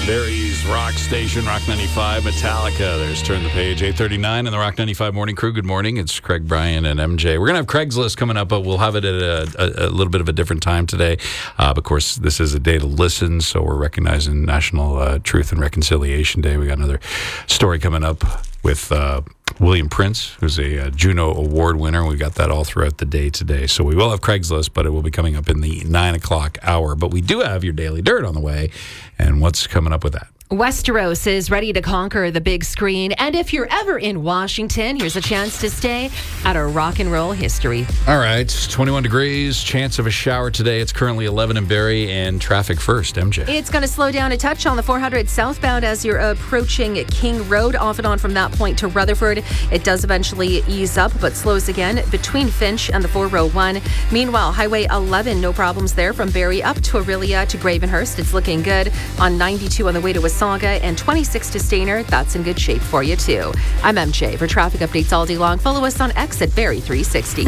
Barry's Rock Station, Rock 95, Metallica. There's Turn the Page, 8:39 in the Rock 95 Morning Crew. Good morning. It's Craig, Brian, and MJ. We're going to have Craigslist coming up, but we'll have it at a little bit of a different time today. Of course, this is a day to listen, so we're recognizing National Truth and Reconciliation Day. We got another story coming up with William Prince, who's a Juno Award winner. We got that all throughout the day today. So we will have Craigslist, but it will be coming up in the 9 o'clock hour. But we do have your Daily Dirt on the way. And what's coming up with that? Westeros is ready to conquer the big screen. And if you're ever in Washington, here's a chance to stay at a rock and roll history. All right, 21 degrees, chance of a shower today. It's currently 11 in Barrie, and traffic first, MJ. It's going to slow down a touch on the 400 southbound as you're approaching King Road, off and on from that point to Rutherford. It does eventually ease up, but slows again between Finch and the 401. Meanwhile, Highway 11, no problems there from Barrie up to Aurelia to Gravenhurst. It's looking good. On 92 on the way to Wasaga and 26 to Stayner, that's in good shape for you too. I'm MJ. For traffic updates all day long, follow us on X at Barrie360.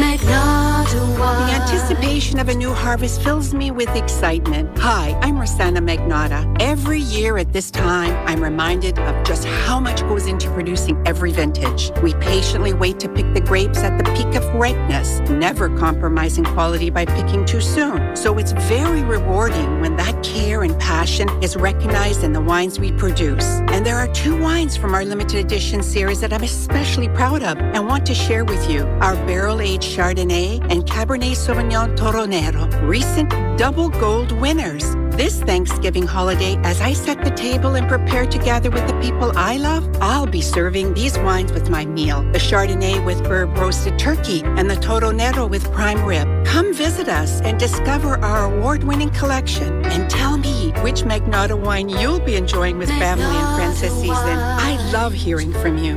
The anticipation of a new harvest fills me with excitement. Hi, I'm Rosanna Magnata. Every year at this time, I'm reminded of just how much goes into producing every vintage. We patiently wait to pick the grapes at the peak of ripeness, never compromising quality by picking too soon. So it's very rewarding when that care and passion is recognized in the wines we produce. And there are two wines from our limited edition series that I'm especially proud of and want to share with you. Our barrel-aged Chardonnay and Cabernet Sauvignon Toronero, recent double gold winners. This Thanksgiving holiday, as I set the table and prepare to gather with the people I love, I'll be serving these wines with my meal. The Chardonnay with herb roasted turkey and the Toronero with prime rib. Come visit us and discover our award-winning collection and tell me which Magnata wine you'll be enjoying with family and friends this season. I love hearing from you.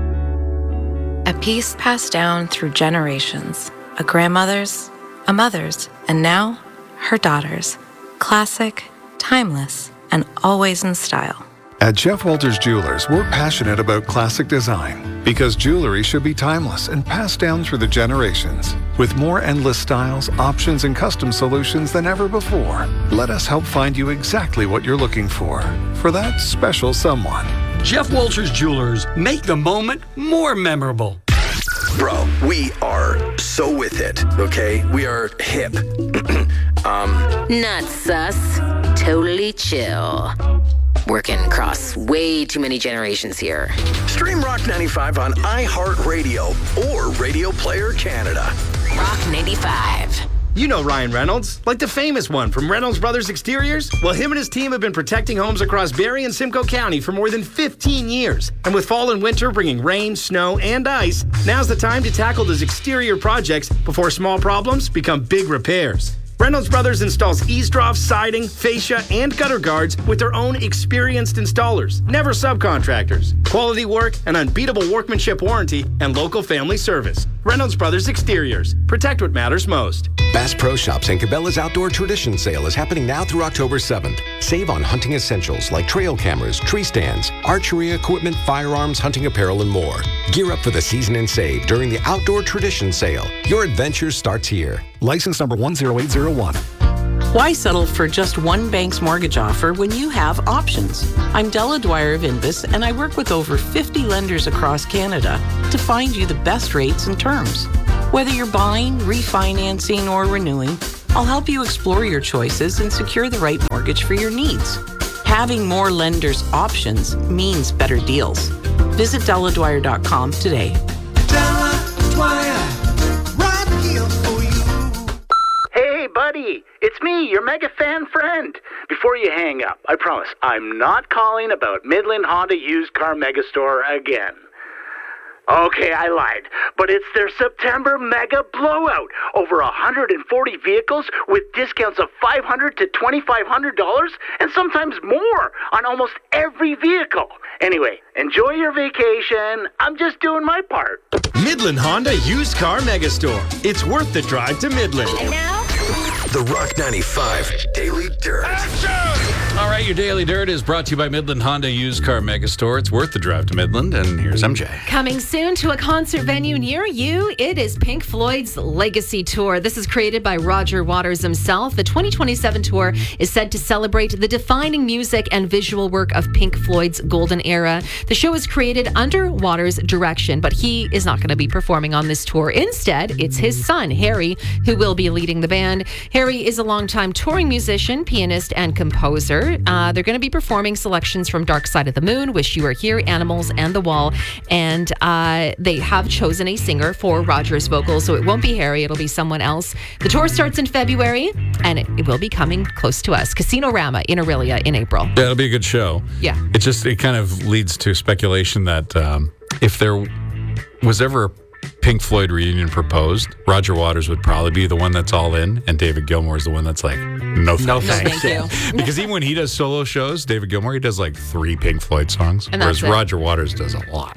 A piece passed down through generations. A grandmother's, a mother's, and now her daughter's. Classic, timeless, and always in style. At Jeff Walters Jewelers, we're passionate about classic design because jewelry should be timeless and passed down through the generations. With more endless styles, options, and custom solutions than ever before, let us help find you exactly what you're looking for that special someone. Jeff Walters Jewelers, make the moment more memorable. Bro, we are so with it, okay? We are hip. Not sus. Totally chill. Working across way too many generations here. Stream Rock 95 on iHeartRadio or Radio Player Canada. Rock 95. You know Ryan Reynolds, like the famous one from Reynolds Brothers Exteriors. Well, him and his team have been protecting homes across Barrie and Simcoe County for more than 15 years. And with fall and winter bringing rain, snow, and ice, now's the time to tackle those exterior projects before small problems become big repairs. Reynolds Brothers installs eavesdrops, siding, fascia, and gutter guards with their own experienced installers, never subcontractors. Quality work, an unbeatable workmanship warranty, and local family service. Reynolds Brothers Exteriors. Protect what matters most. Bass Pro Shops and Cabela's Outdoor Tradition Sale is happening now through October 7th. Save on hunting essentials like trail cameras, tree stands, archery equipment, firearms, hunting apparel, and more. Gear up for the season and save during the Outdoor Tradition Sale. Your adventure starts here. License number 10801. Why settle for just one bank's mortgage offer when you have options? I'm Della Dwyer of Invus, and I work with over 50 lenders across Canada to find you the best rates and terms. Whether you're buying, refinancing, or renewing, I'll help you explore your choices and secure the right mortgage for your needs. Having more lenders' options means better deals. Visit DellaDwyer.com today. Della Dwyer, right here for you. Hey, buddy, it's me, your mega fan friend. Before you hang up, I promise I'm not calling about Midland Honda Used Car Megastore again. Okay, I lied, but it's their September mega blowout. Over 140 vehicles with discounts of $500 to $2,500 and sometimes more on almost every vehicle. Anyway, enjoy your vacation. I'm just doing my part. Midland Honda Used Car Megastore. It's worth the drive to Midland. And now, The Rock 95 Daily Dirt. All All right, your Daily Dirt is brought to you by Midland Honda Used Car Megastore. It's worth the drive to Midland, and here's MJ. Coming soon to a concert venue near you, it is Pink Floyd's Legacy Tour. This is created by Roger Waters himself. The 2027 tour is set to celebrate the defining music and visual work of Pink Floyd's golden era. The show is created under Waters' direction, but he is not going to be performing on this tour. Instead, it's his son, Harry, who will be leading the band. Harry is a longtime touring musician, pianist, and composer. They're going to be performing selections from Dark Side of the Moon, Wish You Were Here, Animals, and The Wall. And they have chosen a singer for Roger's vocals, so it won't be Harry, it'll be someone else. The tour starts in February, and it will be coming close to us. Casino-Rama in Aurelia in April. Yeah, it'll be a good show. Yeah. It kind of leads to speculation that if there was ever a Pink Floyd reunion proposed, Roger Waters would probably be the one that's all in, and David Gilmour is the one that's like, no thanks. No, thank you. Because even when he does solo shows, David Gilmour, he does like 3 Pink Floyd songs, And whereas that's it. Roger Waters does a lot.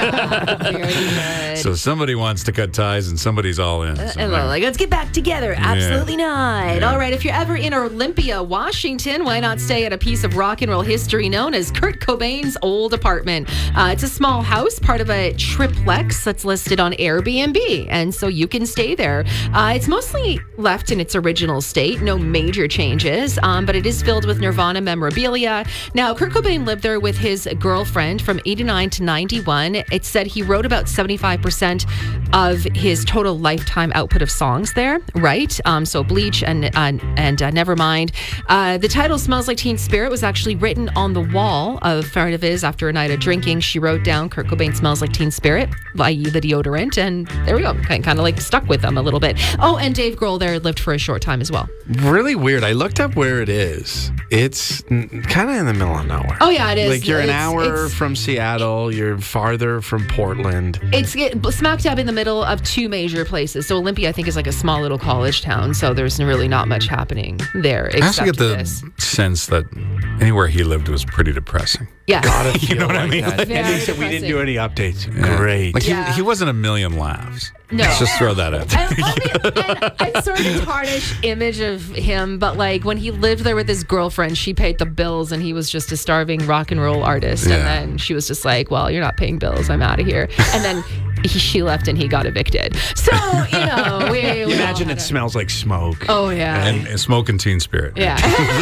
Very good. So somebody wants to cut ties and somebody's all in. So And we're like, let's get back together. Absolutely not. Yeah. All right, if you're ever in Olympia, Washington, why not stay at a piece of rock and roll history known as Kurt Cobain's old apartment? It's a small house, part of a triplex that's listed on Airbnb, and so you can stay there. It's mostly left in its original state, no major changes, but it is filled with Nirvana memorabilia. Now, Kurt Cobain lived there with his girlfriend from 89 to 91. It said he wrote about 75% of his total lifetime output of songs there, right? So Bleach and Nevermind. The title Smells Like Teen Spirit was actually written on the wall of a friend of his after a night of drinking. She wrote down Kurt Cobain smells like teen spirit, i.e. the deodorant, and there we go. Kind of like stuck with them a little bit. Oh, and Dave Grohl there lived for a short time as well. Really weird. I looked up where it is. It's kind of in the middle of nowhere. Oh, yeah, it is. Like you're an It's- hour it's- from Seattle. You're farther from Portland. It's smack dab in the middle of 2 major places. So Olympia, I think, is like a small little college town. So there's really not much happening there. I also Except get the this. sense that anywhere he lived was pretty depressing. Yeah. Gotta You know what I mean? that. And he said we didn't do any updates. Great. Like Yeah. he wasn't a million laughs. No. Let's just throw that out there. I sort of tarnish image of him, but like when he lived there with his girlfriend, she paid the bills and he was just a starving rock and roll artist. Yeah. And then she was just like, well, you're not paying bills. I'm out of here. And then she left and he got evicted. So, we Imagine it smells like smoke. Oh, yeah. And smoking teen spirit. Yeah.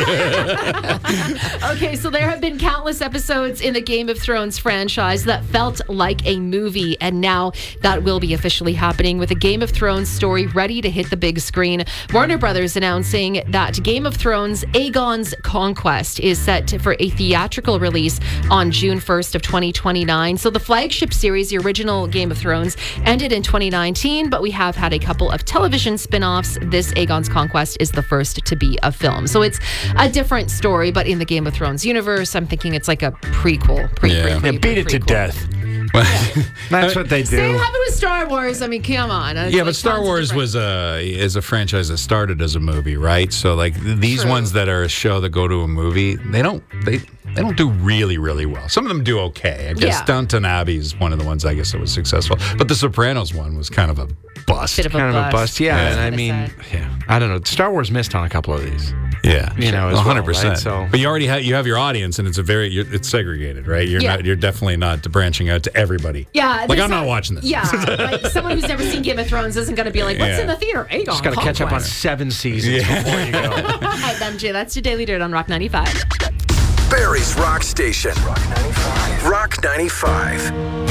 Okay, so there have been countless episodes in the Game of Thrones franchise that felt like a movie, and now that will be officially happening with a Game of Thrones story ready to hit the big screen. Warner Brothers announcing that Game of Thrones Aegon's Conquest is set for a theatrical release on June 1st of 2029. So the flagship series, the original Game of Thrones, ended in 2019, but we have had a couple of television spin-offs. This Aegon's Conquest is the first to be a film. So it's a different story, but in the Game of Thrones universe, I'm thinking it's like a prequel. Yeah, beat it to death. That's what they do. Same happened with Star Wars. I mean, come on. It's Yeah, like but Star tons of Wars different- is a franchise that started as a movie, right? So like these True. ones that are a show that go to a movie, they don't do really, really well. Some of them do okay. I guess Yeah. Downton Abbey is one of the ones I guess that was successful. But the Sopranos one was kind of a bust. Bit of a Kind of a bust. bust. Yeah, Yeah. and I mean, I don't know. Star Wars missed on a couple of these. Yeah, You know, as well, 100%. right? So- But you already have your audience, and it's segregated, right? Yeah. You're definitely not branching out to everybody. Yeah. like there's I'm not watching this. Yeah. Like someone who's never seen Game of Thrones isn't going to be like, what's Yeah. in the theater? Aegon. Just got to catch up on Conquest. 7 seasons before you go. All right, MJ, that's your Daily Dirt on Rock 95. Barrie's Rock Station. Rock 95.